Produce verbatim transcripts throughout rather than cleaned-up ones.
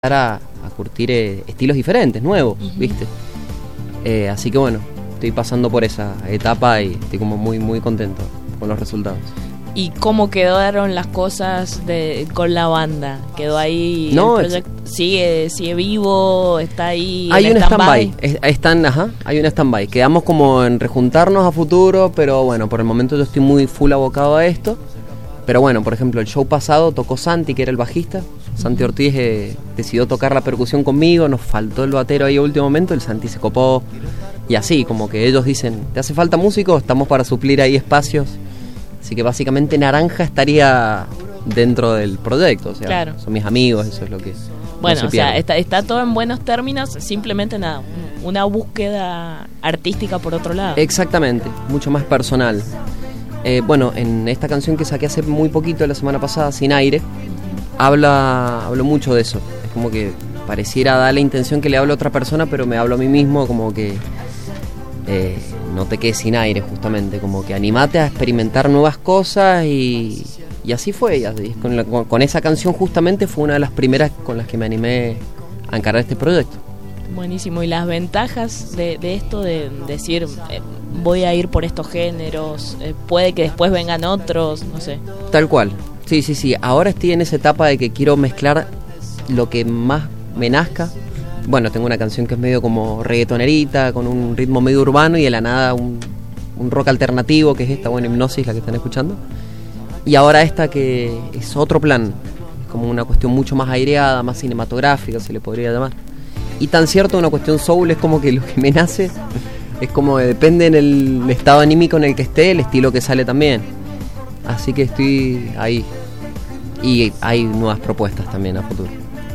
a, a curtir eh, estilos diferentes, nuevos, uh-huh. ¿viste? Eh, así que bueno, estoy pasando por esa etapa y estoy como muy muy contento con los resultados. ¿Y cómo quedaron las cosas de con la banda? ¿Quedó ahí no, el proyecto? ¿Sigue, sigue vivo? ¿Está ahí? Hay un stand-by. Es, están, ajá, hay un stand-by. Quedamos como en rejuntarnos a futuro, pero bueno, por el momento yo estoy muy full abocado a esto. Pero bueno, por ejemplo, el show pasado tocó Santi, que era el bajista. Santi Ortiz eh, decidió tocar la percusión conmigo, nos faltó el batero ahí a último momento, el Santi se copó. Y así, como que ellos dicen, ¿te hace falta músico? Estamos para suplir ahí espacios. Así que básicamente Naranja estaría dentro del proyecto, o sea, claro. Son mis amigos, eso es lo que... Bueno, no o sea, está, está todo en buenos términos, simplemente nada, una búsqueda artística por otro lado. Exactamente, mucho más personal. Eh, bueno, en esta canción que saqué hace muy poquito, la semana pasada, Sin Aire, habla, hablo mucho de eso. Es como que pareciera dar la intención que le hablo a otra persona, pero me hablo a mí mismo, como que eh, no te quedes sin aire, justamente, como que animate a experimentar nuevas cosas y, y así fue. Y así, con, la, con, con esa canción justamente fue una de las primeras con las que me animé a encarar este proyecto. Buenísimo. ¿Y las ventajas de, de esto de decir eh, voy a ir por estos géneros, eh, puede que después vengan otros, no sé? Tal cual. Sí, sí, sí. Ahora estoy en esa etapa de que quiero mezclar lo que más me nazca. Bueno, tengo una canción que es medio como reggaetonerita, con un ritmo medio urbano y de la nada un, un rock alternativo, que es esta, bueno, Hipnosis, la que están escuchando. Y ahora esta que es otro plan, como una cuestión mucho más aireada, más cinematográfica, se le podría llamar. Y tan cierto, una cuestión soul es como que lo que me nace es como que depende en el estado anímico en el que esté, el estilo que sale también. Así que estoy ahí. Y hay nuevas propuestas también a futuro.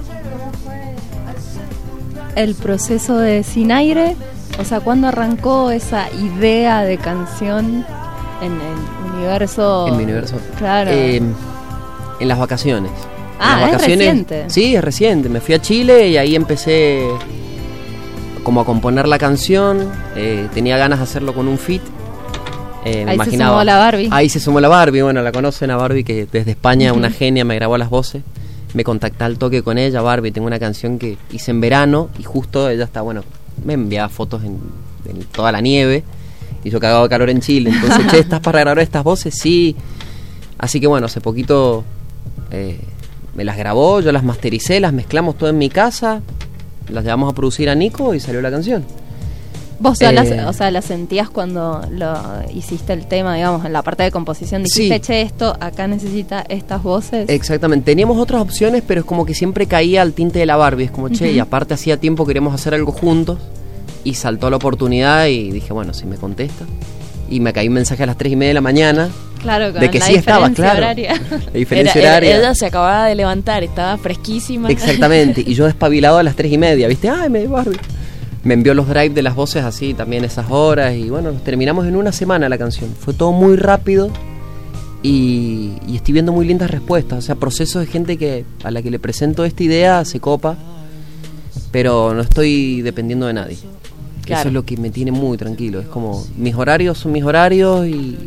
El proceso de Sin Aire, o sea, ¿cuándo arrancó esa idea de canción en el universo? En mi universo. Claro. Eh, en las vacaciones. Ah, en las vacaciones, es reciente. Sí, es reciente. Me fui a Chile y ahí empecé como a componer la canción. Eh, tenía ganas de hacerlo con un feat. Eh, me ahí imaginaba, se sumó la Barbie. Ahí se sumó la Barbie. Bueno, la conocen a Barbie, que desde España, uh-huh. Una genia, me grabó las voces. Me contacté al toque con ella, Barbie. Tengo una canción que hice en verano y justo ella está, bueno, me enviaba fotos en, en toda la nieve y yo cagaba de calor en Chile. Entonces, che, ¿estás para grabar estas voces? Sí. Así que bueno, hace poquito eh, me las grabó, yo las mastericé, las mezclamos todo en mi casa, las llevamos a producir a Nico y salió la canción. ¿Vos eh, las, o sea, la sentías cuando lo hiciste el tema, digamos, en la parte de composición? Dijiste, sí. Che, esto, acá necesita estas voces. Exactamente. Teníamos otras opciones, pero es como que siempre caía al tinte de la Barbie. Es como, che, uh-huh. Y aparte hacía tiempo queríamos hacer algo juntos. Y saltó la oportunidad y dije, bueno, si me contesta. Y me caí un mensaje a las tres y media de la mañana. Claro, con de que la sí estaba, claro. Horaria. La diferencia Era, horaria. Ella se acababa de levantar, estaba fresquísima. Exactamente. Y yo despabilado a las tres y media, ¿viste? Ay, me Barbie. Me envió los drives de las voces así, también esas horas. Y bueno, nos terminamos en una semana la canción. Fue todo muy rápido. Y, y estoy viendo muy lindas respuestas. O sea, procesos de gente que a la que le presento esta idea se copa. Pero no estoy dependiendo de nadie. Claro. Eso es lo que me tiene muy tranquilo. Es como, mis horarios son mis horarios y,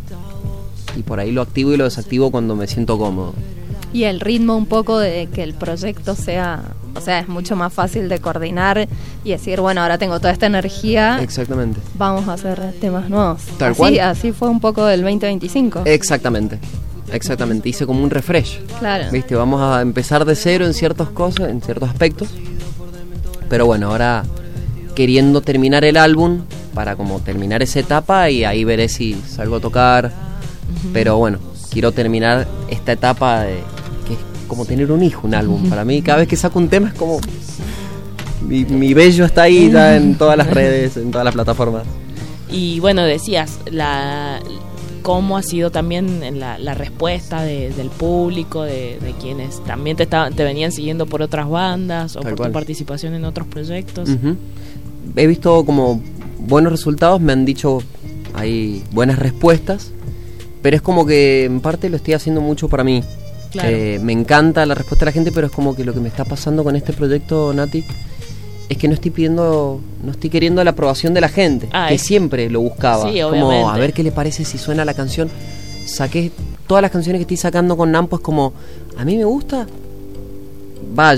y por ahí lo activo y lo desactivo cuando me siento cómodo. Y el ritmo un poco de que el proyecto sea, o sea, es mucho más fácil de coordinar y decir, bueno, ahora tengo toda esta energía. Exactamente. Vamos a hacer temas nuevos. Tal así, cual. Así fue un poco del veinte veinticinco. Exactamente. Exactamente. Hice como un refresh. Claro. ¿Viste? Vamos a empezar de cero en ciertas cosas, en ciertos aspectos. Pero bueno, ahora queriendo terminar el álbum para como terminar esa etapa y ahí veré si salgo a tocar. Uh-huh. Pero bueno, quiero terminar esta etapa de que es como tener un hijo, un álbum. Uh-huh. Para mí cada vez que saco un tema es como mi, mi bello está ahí ya en todas las redes, en todas las plataformas. Y bueno, decías la cómo ha sido también la, la respuesta de, del público, de, de quienes también te estaban, te venían siguiendo por otras bandas o Tal por cual. Tu participación en otros proyectos. Uh-huh. He visto como buenos resultados, me han dicho hay buenas respuestas, pero es como que en parte lo estoy haciendo mucho para mí. Claro. Eh, me encanta la respuesta de la gente, pero es como que lo que me está pasando con este proyecto, Nati, es que no estoy pidiendo, no estoy queriendo la aprobación de la gente, ah, que es... siempre lo buscaba. Sí, como obviamente. A ver qué le parece si suena la canción. Saqué todas las canciones que estoy sacando con Nampo, es como, a mí me gusta, vaya.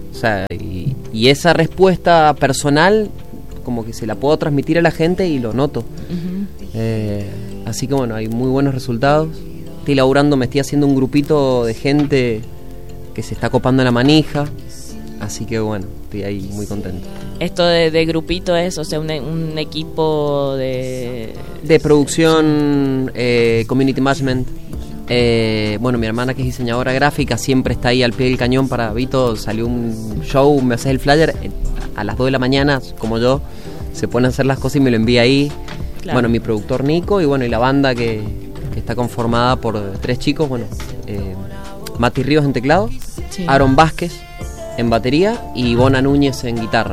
O sea, y, y esa respuesta personal como que se la puedo transmitir a la gente y lo noto. Uh-huh. eh, así que bueno, hay muy buenos resultados. Estoy laburando, me estoy haciendo un grupito de gente que se está copando la manija, así que bueno, estoy ahí muy contento. Esto de, de grupito es, o sea, un, un equipo de... De producción, eh, community management. Eh, bueno, mi hermana, que es diseñadora gráfica, siempre está ahí al pie del cañón para Vito. Salió un show, me haces el flyer a las dos de la mañana, como yo, se pone a hacer las cosas y me lo envía ahí. Claro. Bueno, mi productor Nico y bueno, y la banda que, que está conformada por tres chicos. Bueno, eh, Mati Ríos en teclado, sí. Aaron Vázquez en batería y Ivona Núñez en guitarra.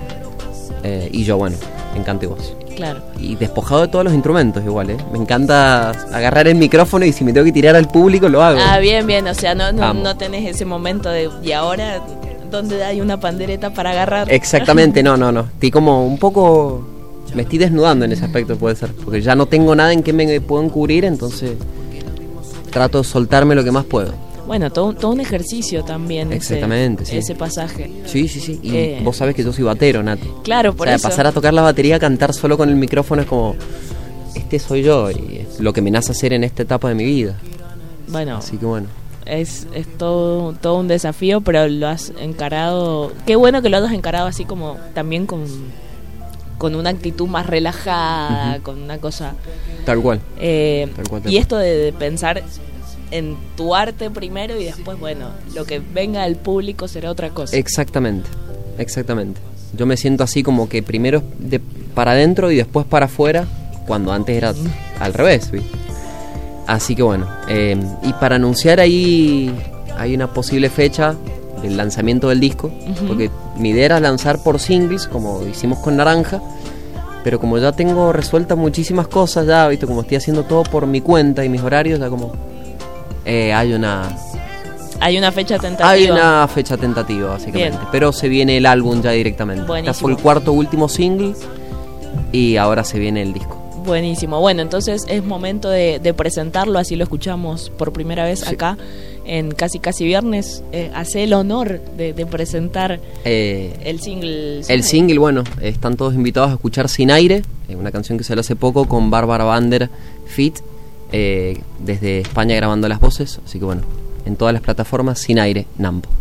Eh, y yo, bueno, en canto y voz. Claro. Y despojado de todos los instrumentos igual, ¿eh? Me encanta agarrar el micrófono y si me tengo que tirar al público lo hago. Ah, bien, bien, o sea, no, no, no tenés ese momento de, y ahora, ¿dónde hay una pandereta para agarrar? Exactamente, no, no, no. Estoy como un poco, me estoy desnudando en ese aspecto, puede ser, porque ya no tengo nada en que me puedan cubrir, entonces trato de soltarme lo que más puedo. Bueno, todo, todo un ejercicio también. Exactamente, ese, sí. Ese pasaje. Sí, sí, sí. Y eh, vos sabés que yo soy batero, Nati. Claro, por o sea, eso. pasar a tocar la batería, a cantar solo con el micrófono es como, este soy yo y es lo que me nace hacer en esta etapa de mi vida. Bueno. Así que bueno. Es, es todo, todo un desafío, pero lo has encarado. Qué bueno que lo hayas encarado así como también con, con una actitud más relajada, uh-huh. con una cosa. Tal cual. Eh, tal cual tal y esto de, de pensar en tu arte primero y después, bueno, lo que venga del público será otra cosa. Exactamente, exactamente. Yo me siento así como que primero de para adentro y después para afuera, cuando antes era mm. al revés, ¿viste? Así que bueno, eh, y para anunciar ahí hay una posible fecha del lanzamiento del disco, uh-huh. porque mi idea era lanzar por singles, como hicimos con Naranja, pero como ya tengo resueltas muchísimas cosas ya, ¿viste? Como estoy haciendo todo por mi cuenta y mis horarios, ya como... Eh, hay una hay una fecha tentativa hay una fecha tentativa básicamente. Bien. Pero se viene el álbum ya directamente. Buenísimo. Este fue el cuarto último single y ahora se viene el disco. Buenísimo. Bueno, entonces es momento de, de presentarlo, así lo escuchamos por primera vez sí. acá en Casi Casi Viernes. Eh, hace el honor de, de presentar eh, el single. El single, bueno, están todos invitados a escuchar Sin Aire, una canción que salió hace poco con Bárbara Bander feat. Eh, desde España grabando las voces, así que bueno, en todas las plataformas, Sin Aire, Nampo.